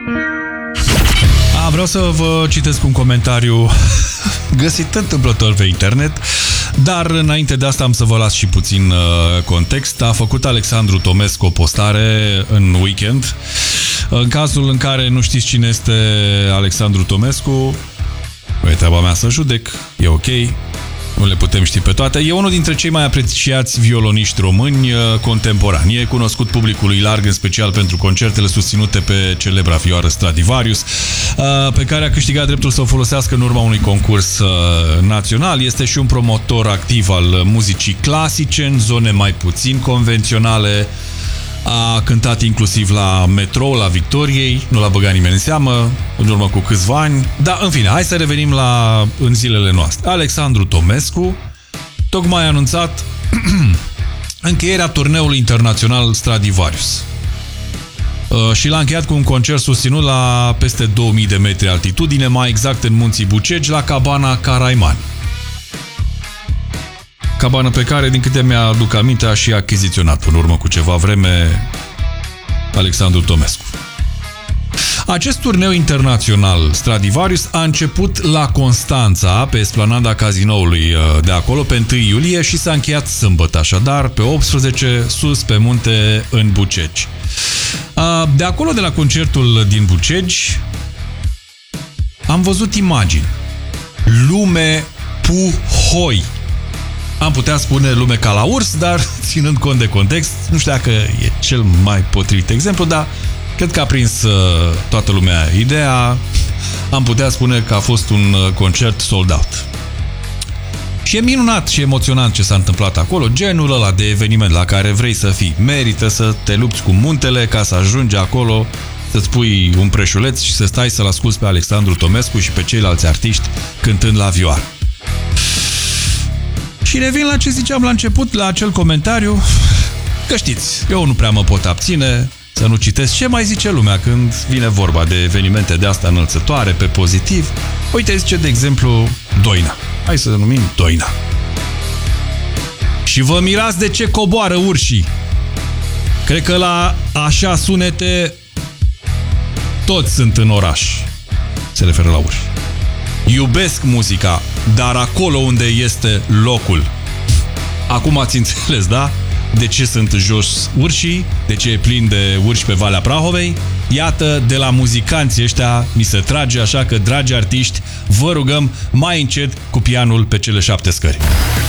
Vreau să vă citesc un comentariu găsit întâmplător pe internet, dar înainte de asta am să vă las și puțin context. A făcut Alexandru Tomescu o postare în weekend. În cazul în care nu știți cine este Alexandru Tomescu, e treaba mea să judec, e ok. Nu le putem ști pe toate. E unul dintre cei mai apreciați violoniști români contemporani. E cunoscut publicului larg, în special pentru concertele susținute pe celebra vioară Stradivarius, pe care a câștigat dreptul să o folosească în urma unui concurs național. Este și un promotor activ al muzicii clasice în zone mai puțin convenționale. A cântat inclusiv la Metrou, la Victoriei, nu l-a băgat nimeni în seamă, în urmă cu câțiva ani. Dar, în fine, hai să revenim în zilele noastre. Alexandru Tomescu tocmai a anunțat încheierea turneului internațional Stradivarius. Și l-a încheiat cu un concert susținut la peste 2000 de metri altitudine, mai exact în Munții Bucegi, la cabana Caraiman. Cabană pe care, din câte mi-aduc aminte, a și achiziționat în urmă cu ceva vreme Alexandru Tomescu. Acest turneu internațional Stradivarius a început la Constanța, pe esplanada cazinoului de acolo, pe 1 iulie și s-a încheiat sâmbătă, așadar, pe 18, sus pe munte, în Bucegi. De acolo, de la concertul din Bucegi, am văzut imagini. Lume puhoi. Am putea spune lume ca la urs, dar ținând cont de context, nu știu dacă e cel mai potrivit exemplu, dar cred că a prins toată lumea ideea. Am putea spune că a fost un concert sold out. Și e minunat și emoționant ce s-a întâmplat acolo, genul ăla de eveniment la care vrei să fii. Merită să te lupți cu muntele ca să ajungi acolo, să-ți pui un preșuleț și să stai să-l asculți pe Alexandru Tomescu și pe ceilalți artiști cântând la vioară. Și revin la ce ziceam la început, la acel comentariu, că știți, eu nu prea mă pot abține să nu citesc ce mai zice lumea când vine vorba de evenimente de astea înălțătoare, pe pozitiv. Uite, zice, de exemplu, Doina. Hai să numim Doina. Și vă mirați de ce coboară urșii. Cred că la așa sunete toți sunt în oraș. Se referă la urși. Iubesc muzica, dar acolo unde este locul. Acum ați înțeles, da? De ce sunt jos urșii, de ce e plin de urși pe Valea Prahovei. Iată, de la muzicanții ăștia mi se trage, așa că, dragi artiști, vă rugăm mai încet cu pianul pe cele 7 scări.